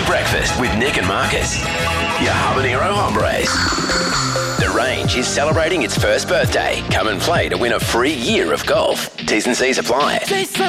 Breakfast with Nick and Marcus. Your habanero hombres. The Range is celebrating its first birthday. Come and play to win a free year of golf. T's and C's apply.